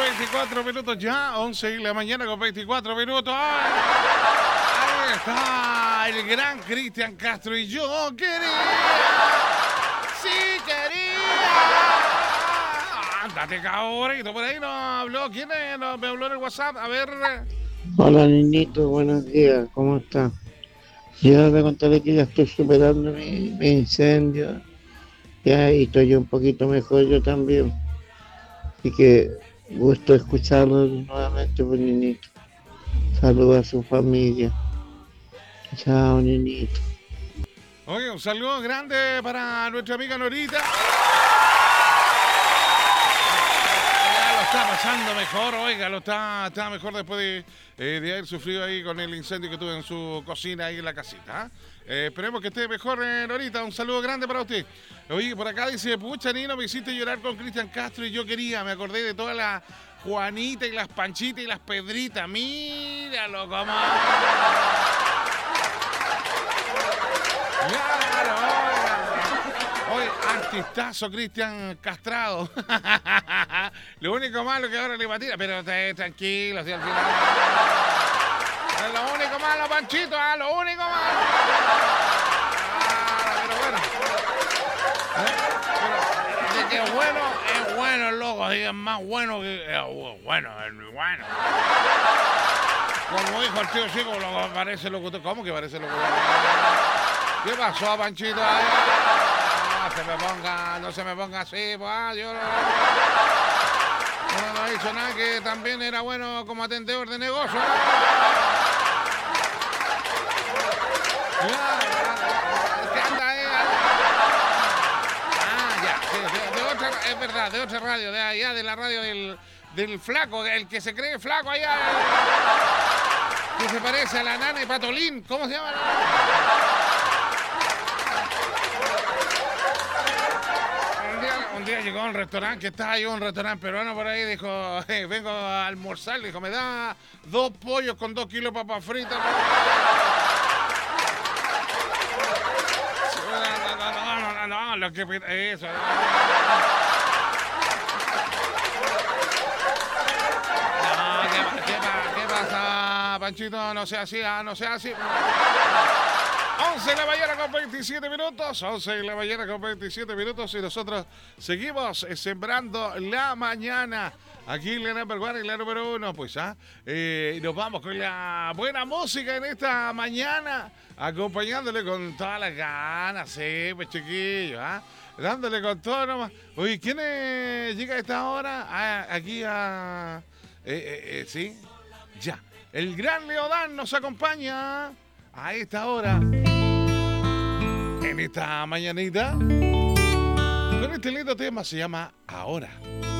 24 minutos ya, 11 de la mañana con 24 minutos. ¡Ay! Ahí está el gran Cristian Castro y yo quería, sí quería. Ándate cabrito, por ahí nos habló. ¿Quién es? Me habló en el WhatsApp. A ver. Hola niñito, buenos días, ¿cómo está? Yo te contaré que ya estoy superando mi incendio, ya y estoy un poquito mejor yo también. Así que gusto escucharlo nuevamente, pues niñito. Saludos a su familia. Chao, niñito. Oye, un saludo grande para nuestra amiga Norita. Ya lo está pasando mejor, oiga, está mejor después de haber sufrido ahí con el incendio que tuvo en su cocina ahí en la casita. ¿Ah? Esperemos que esté mejor, Norita. Un saludo grande para usted. Oye, por acá dice, pucha, Nino, me hiciste llorar con Cristian Castro y yo quería. Me acordé de todas las Juanitas y las Panchitas y las Pedritas. Míralo cómo... Claro, oye, artistazo Cristian Castrado. Lo único malo que ahora le va a tirar, pero tranquilo, si al final. Es lo único malo, Panchito, lo único malo. Pero bueno. Pero de que es bueno el loco, es más bueno que. Bueno. Como dijo el tío chico, parece locutor. ¿Cómo que parece locutor? ¿Qué pasó, Panchito? No se me ponga así, pues, yo no he dicho nada, que también era bueno como atendedor de negocio. ¿Qué anda ahí? Ya, sí, de otra, es verdad, de otra radio, de allá, de la radio del flaco, el que se cree flaco allá, que se parece a la nana y Patolín. ¿Cómo se llama? Un día llegó a un restaurante, que estaba ahí un restaurante peruano por ahí, dijo, vengo a almorzar, dijo, me da 2 pollos con 2 kilos de papas fritas. No, lo que eso. ¿Qué pasa, Panchito? No sea así, no sea así. 11 de la mañana con 27 minutos, 11 de la mañana con 27 minutos y nosotros seguimos sembrando la mañana aquí en la number one y la número 1, pues nos vamos con la buena música en esta mañana, acompañándole con todas las ganas, sí, pues chiquillos, dándole con todo nomás. Oye, ¿quién llega a esta hora? Aquí a... sí, ya, el gran Leodán nos acompaña a esta hora. En esta mañanita, con este lindo tema se llama Ahora.